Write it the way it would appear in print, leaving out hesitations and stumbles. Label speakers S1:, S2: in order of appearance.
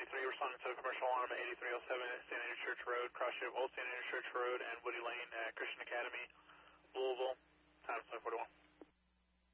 S1: 83, responding to a commercial alarm at 8307 St. Andrew Church Road, cross street of Old St. Andrew Church Road and Woody Lane at Christian Academy, Louisville. Time 741.